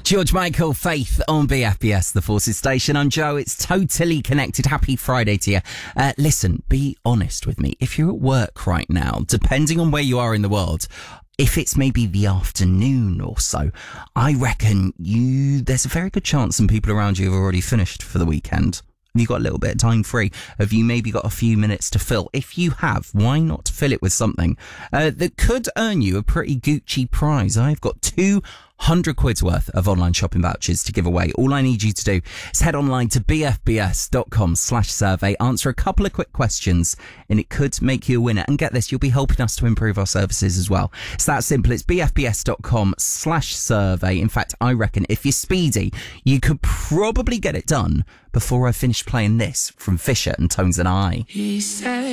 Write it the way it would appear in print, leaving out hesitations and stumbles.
George Michael, Faith on BFBS, the Forces Station. I'm Joe. It's totally connected. Happy Friday to you. Listen, be honest with me. If you're at work right now, depending on where you are in the world, if it's maybe the afternoon or so, I reckon there's a very good chance some people around you have already finished for the weekend. You've got a little bit of time free. Have you maybe got a few minutes to fill? If you have, why not fill it with something that could earn you a pretty Gucci prize? I've got 200 quid's worth of online shopping vouchers to give away. All I need you to do is head online to bfbs.com/survey, answer a couple of quick questions, and it could make you a winner. And get this, you'll be helping us to improve our services as well. It's that simple. It's bfbs.com/survey. In fact, I reckon if you're speedy, you could probably get it done before I finish playing this from Fisher and Tones and I. He said